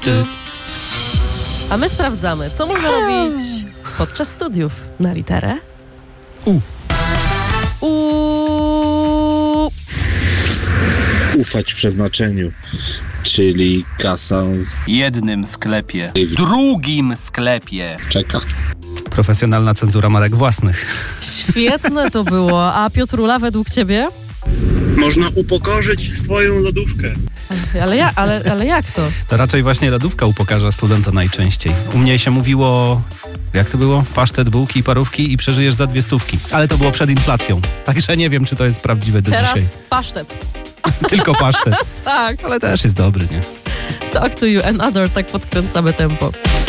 A my sprawdzamy, co można robić podczas studiów na literę U. Ufać przeznaczeniu, czyli kasa W jednym sklepie, w drugim sklepie. czeka. Profesjonalna cenzura marek własnych. Świetne to było. A Piotrula, według ciebie? Można upokorzyć swoją lodówkę. Ale jak to? To raczej właśnie lodówka upokarza studenta najczęściej. U mnie się mówiło, jak to było? Pasztet, bułki, parówki i przeżyjesz za 200. Ale to było przed inflacją. Także nie wiem, czy to jest prawdziwe do dzisiaj. Teraz pasztet. Tylko pasztet. Tak. Ale też jest dobry, nie? Talk to you and other, tak podkręcamy tempo.